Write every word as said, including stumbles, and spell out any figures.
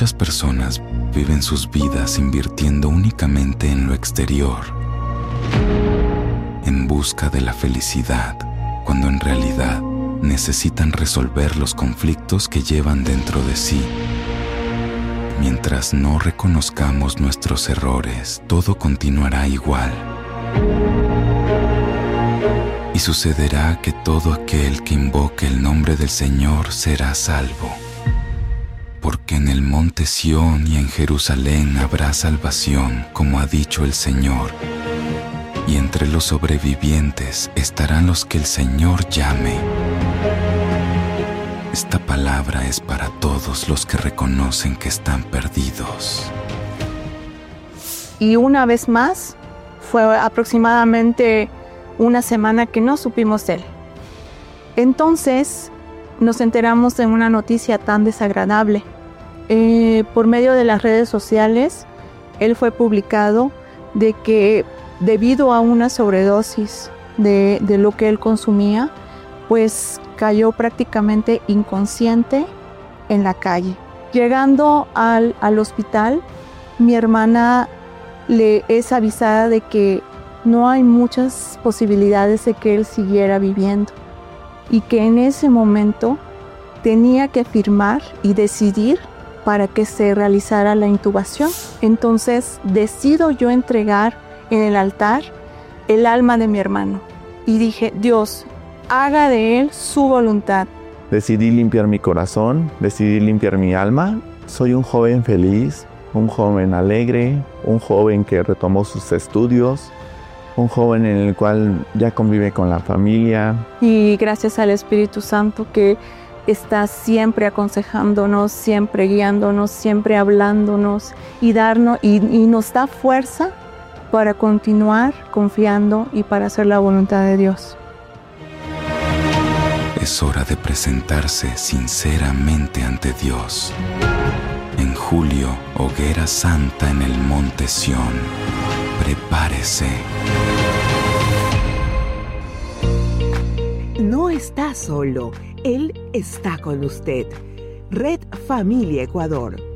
Muchas personas viven sus vidas invirtiendo únicamente en lo exterior, en busca de la felicidad, cuando en realidad necesitan resolver los conflictos que llevan dentro de sí. Mientras no reconozcamos nuestros errores, todo continuará igual. Y sucederá que todo aquel que invoque el nombre del Señor será salvo. Porque en el monte Sión y en Jerusalén habrá salvación, como ha dicho el Señor. Y entre los sobrevivientes estarán los que el Señor llame. Esta palabra es para todos los que reconocen que están perdidos. Y una vez más, fue aproximadamente una semana que no supimos de él. Entonces, nos enteramos de una noticia tan desagradable. Eh, por medio de las redes sociales, él fue publicado de que debido a una sobredosis de, de lo que él consumía, pues cayó prácticamente inconsciente en la calle. Llegando al, al hospital, mi hermana le es avisada de que no hay muchas posibilidades de que él siguiera viviendo y que en ese momento tenía que firmar y decidir para que se realizara la intubación. Entonces decido yo entregar en el altar el alma de mi hermano y dije: Dios, haga de él su voluntad. Decidí limpiar mi corazón, decidí limpiar mi alma. Soy un joven feliz, un joven alegre, un joven que retomó sus estudios, un joven en el cual ya convive con la familia. Y gracias al Espíritu Santo que está siempre aconsejándonos, siempre guiándonos, siempre hablándonos y, darnos, y, y nos da fuerza para continuar confiando y para hacer la voluntad de Dios. Es hora de presentarse sinceramente ante Dios. En julio, hoguera santa en el monte Sión. Prepárese. No está solo, Él está con usted. Red Familia Ecuador.